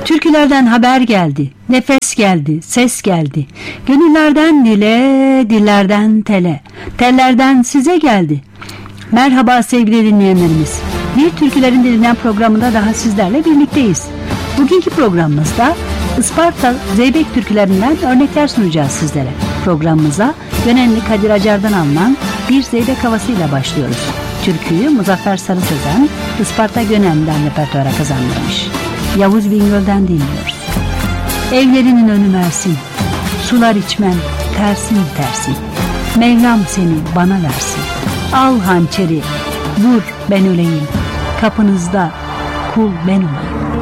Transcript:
Türkülerden haber geldi, nefes geldi, ses geldi. Gönüllerden dile, dillerden tele, tellerden size geldi. Merhaba sevgili dinleyenlerimiz. Bir Türkülerin Dilinden programında daha sizlerle birlikteyiz. Bugünkü programımızda Isparta Zeybek türkülerinden örnekler sunacağız sizlere. Programımıza Gönenli Kadir Acar'dan alınan bir Zeybek havasıyla başlıyoruz. Türküyü Muzaffer Sarı Sözen, Isparta Gönenli'den repertuara kazandırmış. Yavuz Bingöl'den dinliyoruz. Evlerinin önü Mersin, sular içmem tersin tersin. Mevlam seni bana versin. Al hançeri, vur ben öleyim. Kapınızda kul ben olayım.